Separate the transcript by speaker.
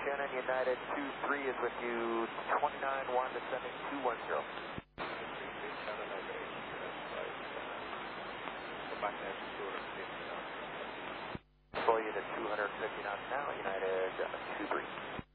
Speaker 1: Shannon, United 23 is with you, 29-1 descending 210. Go back there to 250 knots. Deploy you to 250 knots now, United 23.